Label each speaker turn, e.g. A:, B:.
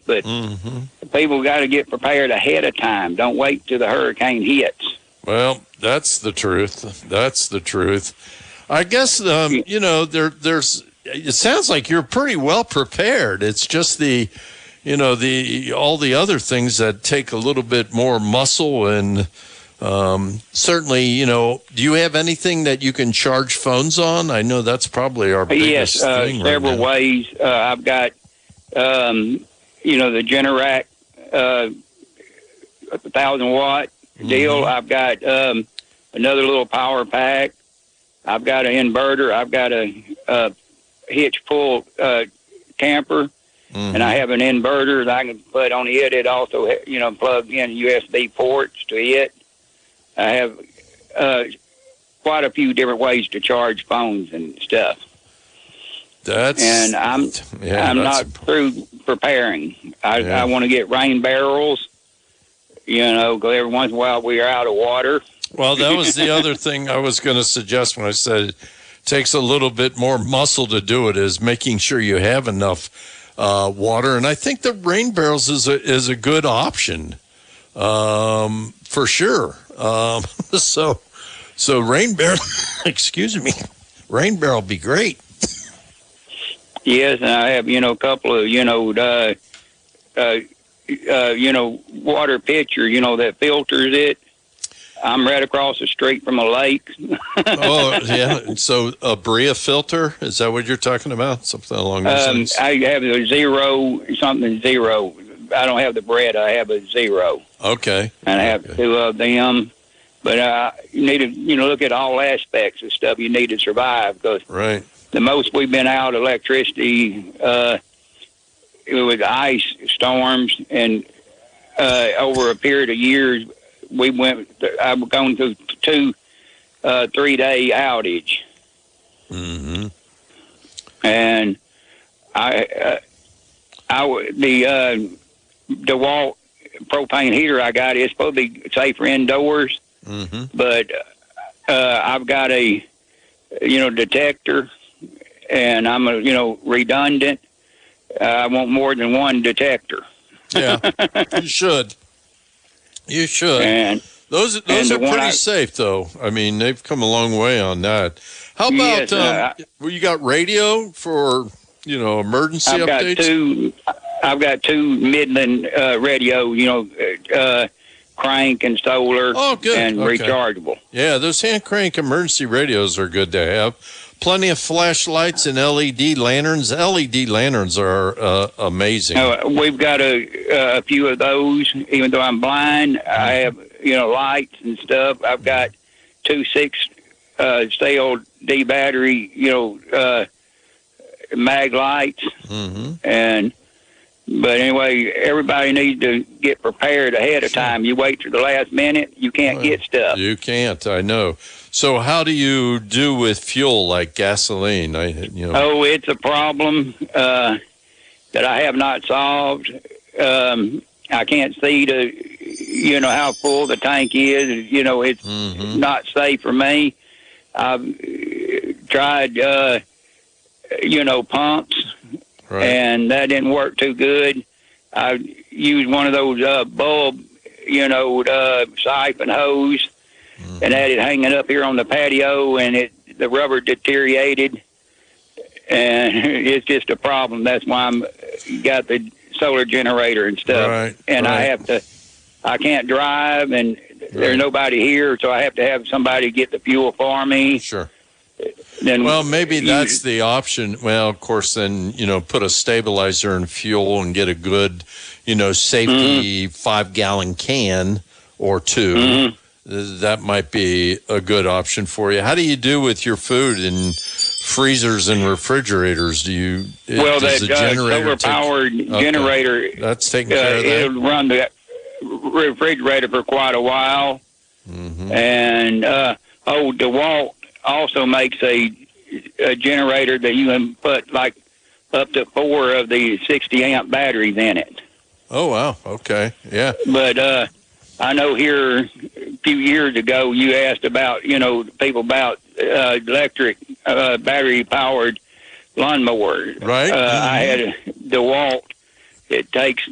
A: but people got to get prepared ahead of time. Don't wait till the hurricane hits.
B: Well, that's the truth. That's the truth. I guess, there's, it sounds like you're pretty well prepared. It's just all the other things that take a little bit more muscle and, certainly, do you have anything that you can charge phones on? I know that's probably our biggest thing right
A: several
B: now.
A: ways. I've got, the Generac, 1,000-watt deal. I've got another little power pack. I've got an inverter. I've got a hitch pull camper, and I have an inverter that I can put on it. It also, plug in USB ports to it. I have quite a few different ways to charge phones and stuff. I'm not through preparing. I want to get rain barrels, because every once in a while we are out of water.
B: Well, that was the other thing I was going to suggest when I said it takes a little bit more muscle to do it, is making sure you have enough water. And I think the rain barrels is a good option, for sure. So rain barrel, excuse me, rain barrel be great.
A: Yes, and I have, a couple of, water pitcher, that filters it. I'm right across the street from a lake.
B: Oh, yeah. So a Bria filter, is that what you're talking about? Something along those lines?
A: I have a zero. I don't have the bread. I have a zero.
B: Okay.
A: And I have two of them. But you need to, look at all aspects of stuff you need to survive. Because the most we've been out electricity, it was ice storms, and over a period of years, I was going through 2 3-day outage.
B: Mm-hmm.
A: And the DeWalt propane heater I got is supposed to be safer indoors, but I've got a detector, and I'm redundant. I want more than one detector.
B: Yeah, you should. You should.
A: And
B: those are pretty safe, though. I mean, they've come a long way on that. How about you got radio for emergency updates?
A: I've got two Midland radio, crank and solar.
B: Oh, good.
A: And rechargeable.
B: Yeah, those hand crank emergency radios are good to have. Plenty of flashlights and LED lanterns. LED lanterns are amazing.
A: We've got a few of those. Even though I'm blind, I have lights and stuff. I've got 2 6-cell D battery mag lights. But anyway, everybody needs to get prepared ahead of time. You wait till the last minute, you can't get stuff.
B: You can't, I know. So how do you do with fuel like gasoline?
A: Oh, it's a problem that I have not solved. I can't see how full the tank is. It's not safe for me. I've tried, pumps. Right. And that didn't work too good. I used one of those bulb, siphon hose, and had it hanging up here on the patio, and the rubber deteriorated, and it's just a problem. That's why I'm got the solar generator and stuff.
B: Right.
A: And I can't drive, and there's nobody here, so I have to have somebody get the fuel for me.
B: Sure. Well, maybe that's the option. Well, of course, then, put a stabilizer in fuel and get a good, safety 5-gallon can or 2. That might be a good option for you. How do you do with your food in freezers and refrigerators?
A: That solar-powered generator,
B: that's taking care of that?
A: It'll run the refrigerator for quite a while. And, DeWalt also makes a generator that you can put like up to 4 of the 60-amp batteries in it.
B: Oh, wow. Okay. Yeah.
A: But I know here a few years ago you asked about, people about electric battery-powered lawnmowers.
B: Right.
A: I had a DeWalt. It takes